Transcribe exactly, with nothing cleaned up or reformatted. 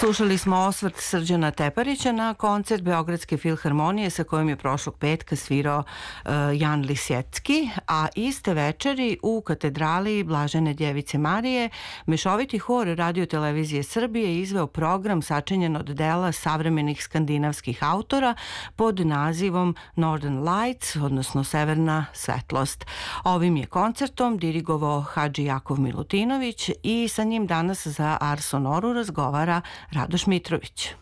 Slušali smo osvrt Srđana Teparića na koncert Beogradske filharmonije sa kojim je prošlog petka svirao uh, Jan Lisjecki, a iste večeri u katedrali Blažene Djevice Marije mešoviti hor Radio televizije Srbije izveo program sačinjen od dela savremenih skandinavskih autora pod nazivom Northern Lights, odnosno Severna svetlost. Ovim je koncertom dirigovao Hadži Jakov Milutinović i sa njim danas za Ars Sonoru razgovara Radoš Mitrović.